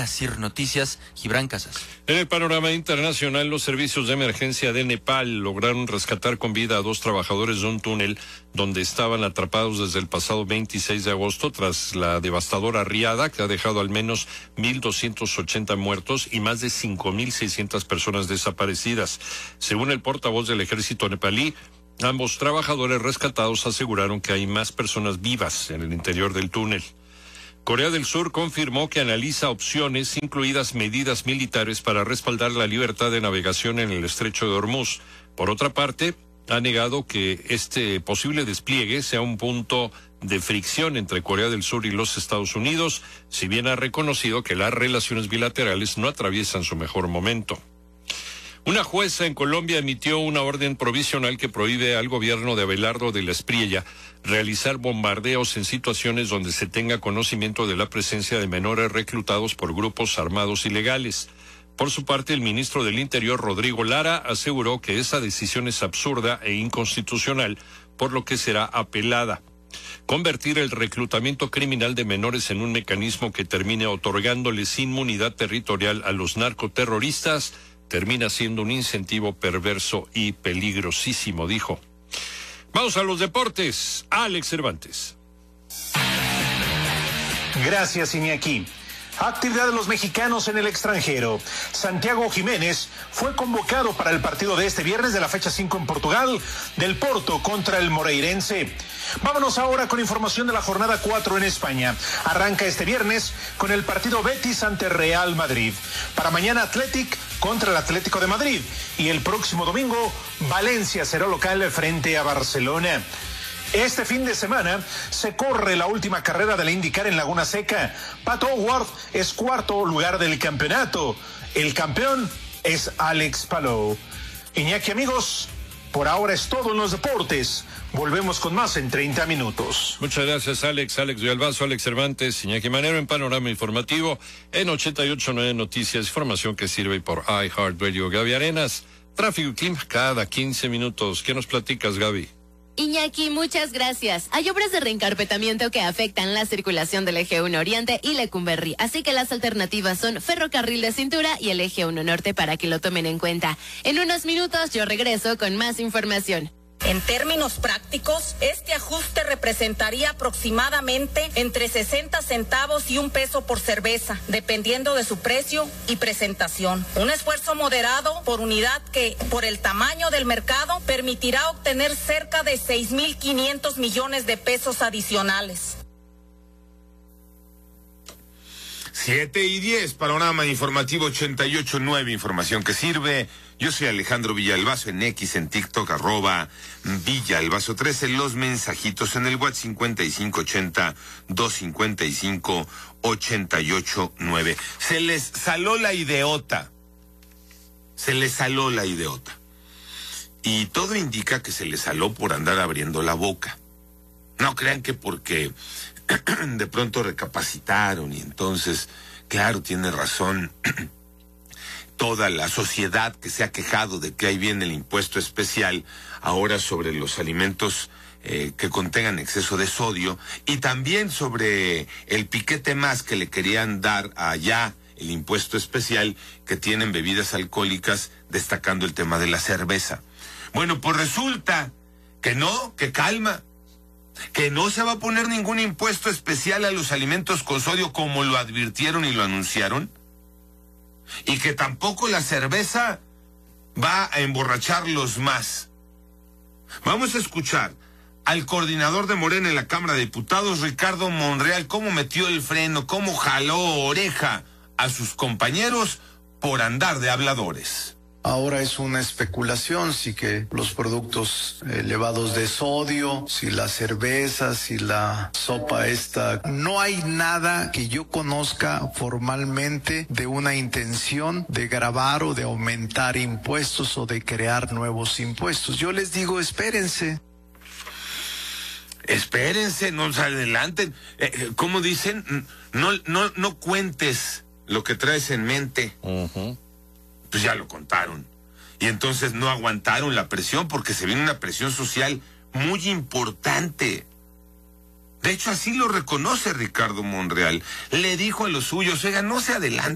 para CIR Noticias, Gibran Casas. En el panorama internacional, los servicios de emergencia de Nepal lograron rescatar con vida a 2 trabajadores de un túnel donde estaban atrapados desde el pasado 26 de agosto tras la devastadora riada que ha dejado al menos 1.280 muertos y más de 5.600 personas desaparecidas. Según el portavoz del ejército nepalí, ambos trabajadores rescatados aseguraron que hay más personas vivas en el interior del túnel. Corea del Sur confirmó que analiza opciones, incluidas medidas militares para respaldar la libertad de navegación en el estrecho de Hormuz. Por otra parte, ha negado que este posible despliegue sea un punto de fricción entre Corea del Sur y los Estados Unidos, si bien ha reconocido que las relaciones bilaterales no atraviesan su mejor momento. Una jueza en Colombia emitió una orden provisional que prohíbe al gobierno de Abelardo de la Espriella realizar bombardeos en situaciones donde se tenga conocimiento de la presencia de menores reclutados por grupos armados ilegales. Por su parte, el ministro del Interior, Rodrigo Lara, aseguró que esa decisión es absurda e inconstitucional, por lo que será apelada. Convertir el reclutamiento criminal de menores en un mecanismo que termine otorgándoles inmunidad territorial a los narcoterroristas termina siendo un incentivo perverso y peligrosísimo, dijo. Vamos a los deportes. Alex Cervantes. Gracias, Iñaki. Actividad de los mexicanos en el extranjero. Santiago Jiménez fue convocado para el partido de este viernes de la fecha 5 en Portugal, del Porto contra el Moreirense. Vámonos ahora con información de la jornada 4 en España. Arranca este viernes con el partido Betis ante Real Madrid. Para mañana, Athletic contra el Atlético de Madrid. Y el próximo domingo, Valencia será local frente a Barcelona. Este fin de semana se corre la última carrera de la IndyCar en Laguna Seca. Pato O'Ward es cuarto lugar del campeonato. El campeón es Alex Palou. Iñaki, amigos, por ahora es todo en los deportes. Volvemos con más en 30 minutos. Muchas gracias, Alex. Alex Villalbazo, Alex Cervantes, Iñaki Manero en Panorama Informativo en 88.9 Noticias, información que sirve por iHeartRadio. Gaby Arenas, tráfico y clima cada 15 minutos. ¿Qué nos platicas, Gaby? Iñaki, muchas gracias. Hay obras de reencarpetamiento que afectan la circulación del Eje 1 Oriente y Lecumberri, así que las alternativas son ferrocarril de cintura y el Eje 1 Norte para que lo tomen en cuenta. En unos minutos yo regreso con más información. En términos prácticos, este ajuste representaría aproximadamente entre 60 centavos y $1 por cerveza, dependiendo de su precio y presentación. Un esfuerzo moderado por unidad que, por el tamaño del mercado, permitirá obtener cerca de 6.500 millones de pesos adicionales. 7:10, Panorama Informativo 88.9, información que sirve. Yo soy Alejandro Villalbazo en X, en TikTok, @Villalbazo13, los mensajitos en el WhatsApp 5580-255-889. Se les saló la ideota. Y todo indica que se les saló por andar abriendo la boca. No crean que porque de pronto recapacitaron y entonces, claro, tiene razón toda la sociedad que se ha quejado de que ahí viene el impuesto especial ahora sobre los alimentos que contengan exceso de sodio y también sobre el piquete más que le querían dar allá el impuesto especial que tienen bebidas alcohólicas, destacando el tema de la cerveza. Bueno, pues resulta que no, que calma, que no se va a poner ningún impuesto especial a los alimentos con sodio como lo advirtieron y lo anunciaron, y que tampoco la cerveza va a emborracharlos más. Vamos a escuchar al coordinador de Morena en la Cámara de Diputados, Ricardo Monreal, cómo metió el freno, cómo jaló oreja a sus compañeros por andar de habladores. Ahora es una especulación si que los productos elevados de sodio, si la cerveza, si la sopa esta. No hay nada que yo conozca formalmente de una intención de gravar o de aumentar impuestos o de crear nuevos impuestos. Yo les digo, espérense. Espérense, no se adelanten. ¿Cómo dicen? No cuentes lo que traes en mente. Pues ya lo contaron. Y entonces no aguantaron la presión porque se viene una presión social muy importante. De hecho, así lo reconoce Ricardo Monreal. Le dijo a los suyos, oiga, no se adelanten.